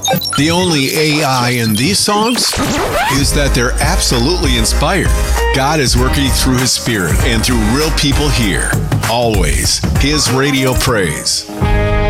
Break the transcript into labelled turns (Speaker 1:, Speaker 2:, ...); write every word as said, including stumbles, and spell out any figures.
Speaker 1: The only A I in these songs is that they're absolutely inspired. God is working through His Spirit and through real people here. Always His radio praise.